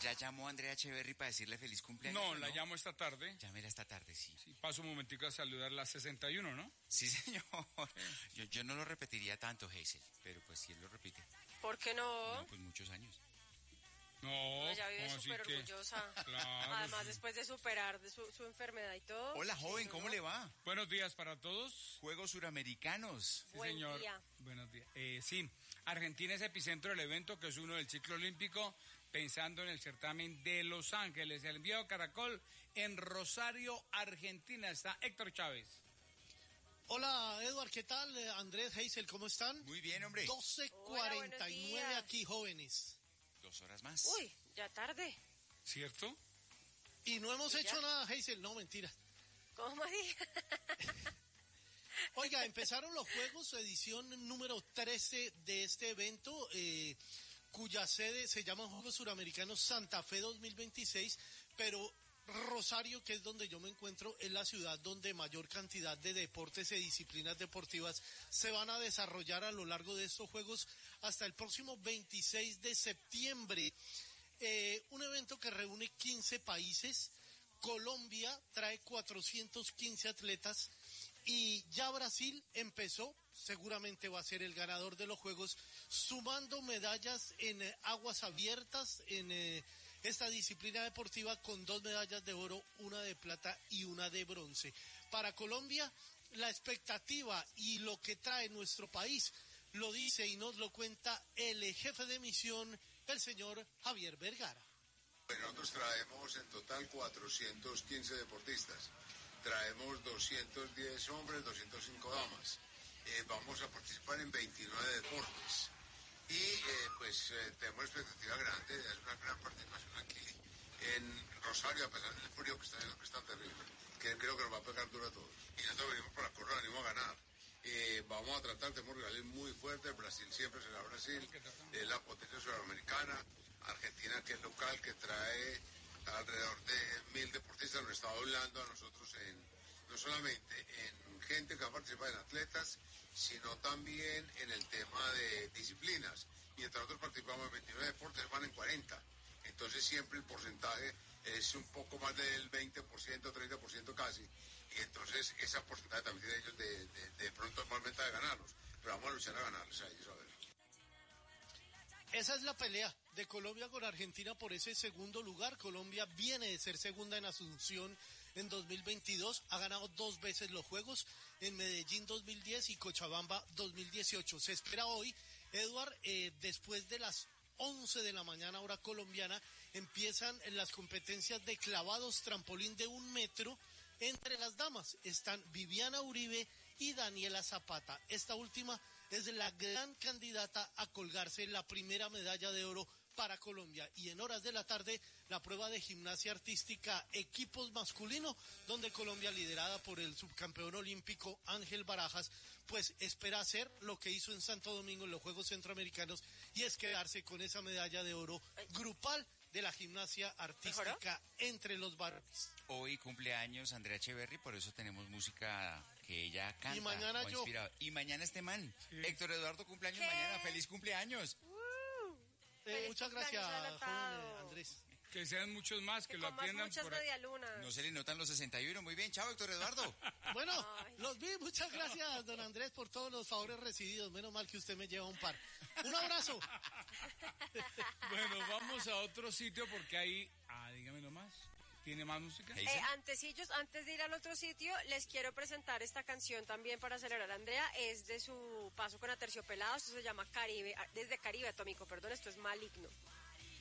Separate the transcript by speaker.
Speaker 1: ¿Ya llamó Andrea Echeverry para decirle feliz cumpleaños?
Speaker 2: No, la llamo esta tarde.
Speaker 1: Llámela esta tarde, sí.
Speaker 2: Sí, paso un momentico a saludar la 61, ¿no?
Speaker 1: Sí, señor. Yo no lo repetiría tanto, Hazel, pero pues si él lo repite.
Speaker 3: ¿Por qué no?
Speaker 1: No, pues muchos años.
Speaker 2: No,
Speaker 3: Ella vive
Speaker 2: ¿cómo
Speaker 3: súper
Speaker 2: así que?
Speaker 3: orgullosa.
Speaker 2: Claro,
Speaker 3: Además,
Speaker 2: sí.
Speaker 3: después de superar su enfermedad y todo.
Speaker 1: Hola, joven,
Speaker 3: sí,
Speaker 1: ¿cómo
Speaker 3: ¿no?
Speaker 1: le va?
Speaker 2: Buenos días para todos.
Speaker 1: Juegos Suramericanos.
Speaker 2: Sí,
Speaker 3: Buen
Speaker 2: señor.
Speaker 3: día.
Speaker 2: Buenos días. Sí, Argentina es epicentro del evento, que es uno del ciclo olímpico, pensando en el certamen de Los Ángeles. El enviado Caracol en Rosario, Argentina. Está Héctor Chávez.
Speaker 4: Hola, Eduard, ¿qué tal? Andrés, Hazel, ¿cómo están?
Speaker 1: Muy bien, hombre.
Speaker 4: 12:49 aquí, jóvenes.
Speaker 1: 2 horas más.
Speaker 3: Uy, ya tarde.
Speaker 2: ¿Cierto?
Speaker 4: Y no hemos
Speaker 3: ¿Y
Speaker 4: hecho
Speaker 3: ya?
Speaker 4: nada, Hazel, no, mentira.
Speaker 3: ¿Cómo así?
Speaker 4: Oiga, empezaron los juegos, edición número 13 de este evento, cuya sede se llama Juegos Suramericanos Santa Fe 2026, pero Rosario, que es donde yo me encuentro, es la ciudad donde mayor cantidad de deportes y disciplinas deportivas se van a desarrollar a lo largo de estos juegos hasta el próximo 26 de septiembre. Un evento que reúne 15 países. Colombia trae 415 atletas y ya Brasil empezó, seguramente va a ser el ganador de los juegos, sumando medallas en aguas abiertas, en esta disciplina deportiva, con 2 medallas de oro, una de plata y una de bronce. Para Colombia, la expectativa y lo que trae nuestro país lo dice y nos lo cuenta el jefe de misión, el señor Javier Vergara.
Speaker 5: Nosotros traemos en total 415 deportistas, traemos 210 hombres, 205 damas, vamos a participar en 29 deportes y tenemos expectativa grande de hacer una gran participación aquí en Rosario, a pesar del frío que está haciendo, que está terrible, que creo que nos va a pegar duro a todos. Y nosotros venimos para correr, venimos a ganar. Vamos a tratar, tenemos rivales muy fuertes. Brasil siempre será Brasil, la potencia sudamericana. Argentina, que es local, que trae alrededor de 1.000 deportistas, nos está hablando a nosotros no solamente en gente que va a participar en atletas, sino también en el tema de disciplinas. Mientras nosotros participamos en 29 deportes, van en 40. Entonces siempre el porcentaje es un poco más del 20%, 30% casi. Y entonces esa porcentaje también tiene ellos de pronto más ventaja de ganarlos. Pero vamos a luchar a ganarles a ellos, a ver.
Speaker 4: Esa es la pelea de Colombia con Argentina por ese segundo lugar. Colombia viene de ser segunda en Asunción en 2022. Ha ganado 2 veces los Juegos, en Medellín 2010 y Cochabamba 2018. Se espera hoy, Eduard, después de las 11 de la mañana hora colombiana, empiezan las competencias de clavados trampolín de 1 metro. Entre las damas están Viviana Uribe y Daniela Zapata. Esta última es la gran candidata a colgarse la primera medalla de oro para Colombia. Y en horas de la tarde, la prueba de gimnasia artística equipos masculino, donde Colombia, liderada por el subcampeón olímpico Ángel Barajas, pues espera hacer lo que hizo en Santo Domingo en los Juegos Centroamericanos, y es quedarse con esa medalla de oro grupal de la gimnasia artística entre los varones.
Speaker 1: Hoy cumpleaños Andrea Echeverry, por eso tenemos música que ella canta.
Speaker 4: Y mañana yo.
Speaker 1: Y mañana este man.
Speaker 2: Sí.
Speaker 1: Héctor Eduardo, cumpleaños
Speaker 3: ¿Qué?
Speaker 1: mañana. ¡Feliz cumpleaños!
Speaker 3: Feliz
Speaker 4: Muchas gracias,
Speaker 3: cumpleaños
Speaker 4: joven
Speaker 3: adelantado.
Speaker 4: Andrés.
Speaker 2: Que sean muchos más, que lo
Speaker 3: Con más
Speaker 2: atiendan
Speaker 3: muchas
Speaker 2: por ahí.
Speaker 3: medialunas.
Speaker 1: No se le notan los 61. Muy bien, chao, Héctor Eduardo.
Speaker 4: Bueno,
Speaker 3: Ay.
Speaker 4: los vi, muchas gracias, don Andrés, por todos los favores recibidos. Menos mal que usted me lleva un par. Un abrazo.
Speaker 2: Bueno, vamos a otro sitio porque ahí... dígame nomás. ¿Tiene más música?
Speaker 1: Hey.
Speaker 3: Antes de ir al otro sitio, les quiero presentar esta canción también para celebrar a Andrea. Es de su paso con Aterciopelados. Esto se llama Caribe, desde Caribe Atómico, perdón, esto es Maligno.